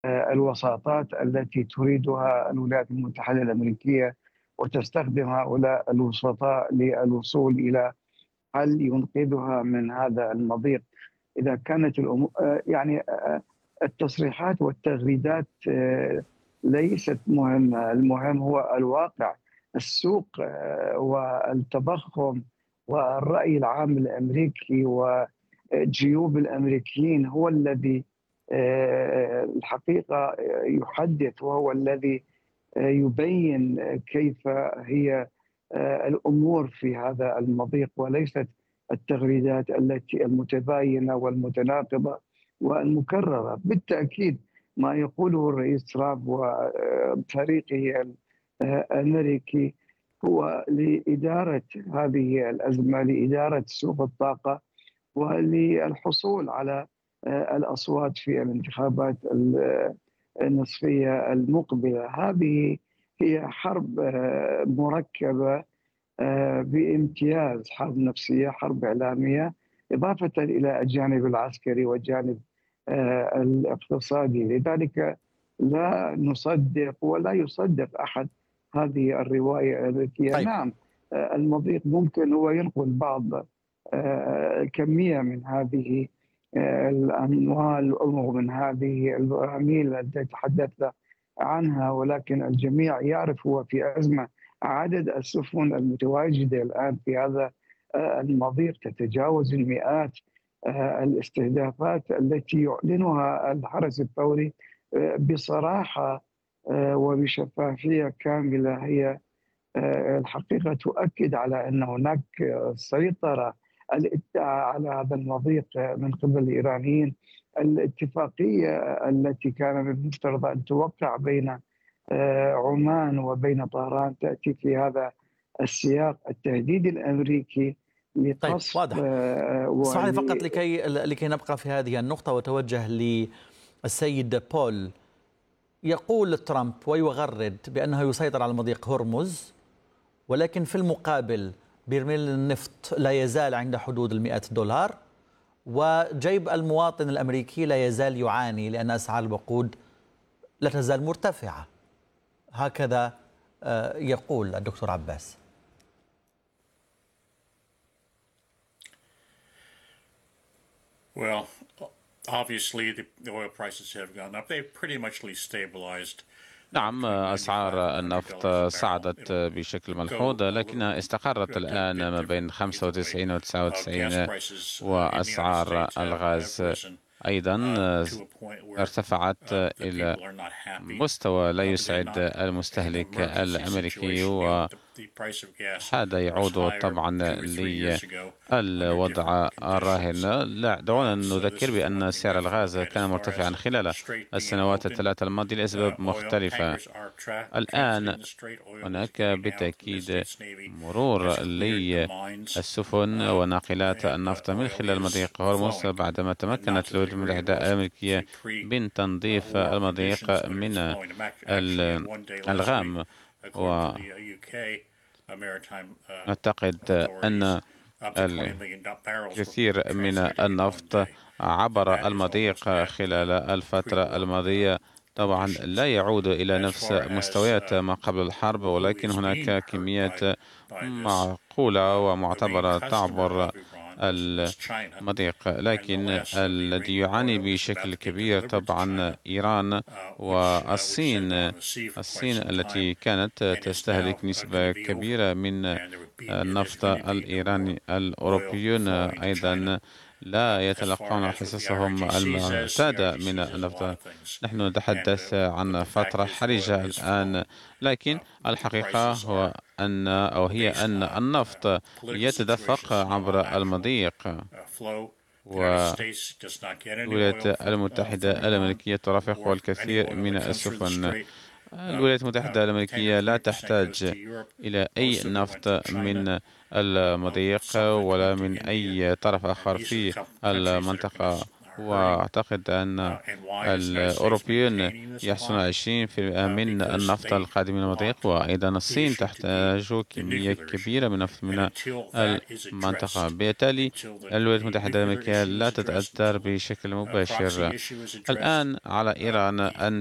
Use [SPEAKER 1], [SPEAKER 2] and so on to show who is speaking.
[SPEAKER 1] الوساطات التي تريدها الولايات المتحدة الأمريكية، وتستخدم هؤلاء الوسطاء للوصول إلى حل ينقذها من هذا المضيق. إذا كانت الأمور يعني التصريحات والتغريدات ليست مهمة، المهم هو الواقع. السوق والتضخم والرأي العام الأمريكي وجيوب الأمريكيين هو الذي الحقيقة يحدث، وهو الذي يبين كيف هي الأمور في هذا المضيق، وليست التغريدات التي المتباينة والمتناقضة والمكررة. بالتأكيد ما يقوله الرئيس ترامب وفريقه الأمريكي هو لإدارة هذه الأزمة، لإدارة سوق الطاقة، وللحصول على الأصوات في الانتخابات النصفية المقبلة. هذه هي حرب مركبة بامتياز، حرب نفسية، حرب إعلامية، إضافة إلى الجانب العسكري والجانب الاقتصادي. لذلك لا نصدق ولا يصدق أحد هذه الرواية التي
[SPEAKER 2] طيب.
[SPEAKER 1] نعم المضيق ممكن هو ينقل بعض كمية من هذه الأموال أو من هذه البراميل التي تحدثت عنها، ولكن الجميع يعرف هو في أزمة. عدد السفن المتواجدة الآن في هذا المضيق تتجاوز المئات. الاستهدافات التي يعلنها الحرس الثوري بصراحة وبشفافية كاملة هي الحقيقة تؤكد على أن هناك سيطرة، الادعاء على هذا المضيق من قبل الإيرانيين. الاتفاقية التي كان من المفترض أن توقع بين عمان وبين طهران تأتي في هذا السياق. التهديد الأمريكي
[SPEAKER 2] طيب،
[SPEAKER 1] لقصف
[SPEAKER 2] واضح. اسمح لي فقط لكي نبقى في هذه النقطة وتوجه للسيد بول. يقول ترامب ويغرد بأنه يسيطر على مضيق هرمز، ولكن في المقابل برميل النفط لا يزال عند حدود $100، وجيب المواطن الأمريكي لا يزال يعاني لأن أسعار الوقود لا تزال مرتفعة. هكذا يقول الدكتور عباس.
[SPEAKER 3] Well, obviously the oil prices have gone up. They've pretty much stabilized.
[SPEAKER 4] نعم، أسعار النفط صعدت بشكل ملحوظ، لكنها استقرت الآن ما بين 95 و 99، وأسعار الغاز أيضا ارتفعت إلى مستوى لا يسعد المستهلك الأمريكي، وهذا يعود طبعا للوضع الراهن. لا، دعونا نذكر بأن سعر الغاز كان مرتفعا خلال السنوات الثلاث الماضية لأسباب مختلفة. الآن هناك بالتأكيد مرور للسفن وناقلات النفط من خلال مضيق هرمز بعدما تمكنت الولايات المتحدة الأمريكية من تنظيف المضيق من الألغام. وأعتقد أن الكثير من النفط عبر المضيق خلال الفترة الماضية طبعا لا يعود إلى نفس مستويات ما قبل الحرب، ولكن هناك كميات معقولة ومعتبرة تعبر المضيق. لكن الذي يعاني بشكل كبير طبعا إيران والصين. الصين التي كانت تستهلك نسبة كبيرة من النفط الإيراني. الأوروبيون أيضا لا يتلقون حصصهم المعتادة من النفط. نحن نتحدث عن فترة حرجة الآن، لكن الحقيقة هي أن النفط يتدفق عبر المضيق، والولايات المتحدة الأمريكية ترافق الكثير من السفن. الولايات المتحدة الأمريكية لا تحتاج إلى أي نفط من المضيق ولا من أي طرف آخر في المنطقة وأعتقد أن الأوروبيون يحصلون على 20% من النفط القادم من المضيق، وأيضا الصين تحتاج كمية كبيرة من النفط من المنطقة. بالتالي الولايات المتحدة الأمريكية لا تتأثر بشكل مباشر. الآن على إيران أن